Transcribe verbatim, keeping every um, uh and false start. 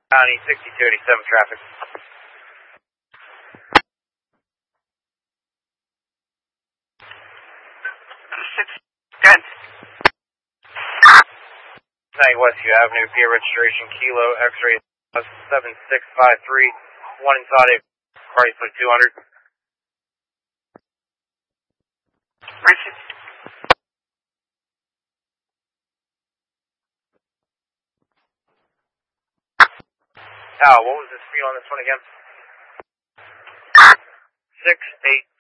County sixty-two eighty-seven traffic. Six, good. nine Westview Avenue, P A registration, Kilo, X-ray, seven six five three, one inside a Chrysler two hundred. Richard. Al, what was the speed on this one again? six eight